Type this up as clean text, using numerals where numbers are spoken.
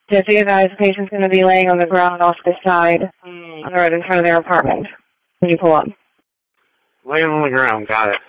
Just be advised, the patient's going to be laying on the ground off the side on the road in front of their apartment when you pull up. Laying on the ground, got it.